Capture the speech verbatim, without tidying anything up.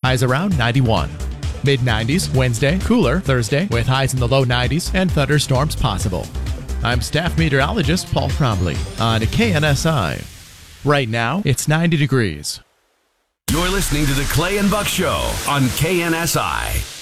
highs around ninety-one. mid nineties Wednesday, cooler Thursday with highs in the low nineties and thunderstorms possible. I'm staff meteorologist Paul Cromley on K N S I. Right now, it's ninety degrees. You're listening to the Clay and Buck Show on K N S I.